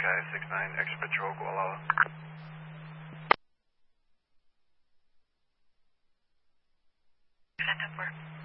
Sky 69, extra patrol, Gualala. Set up work.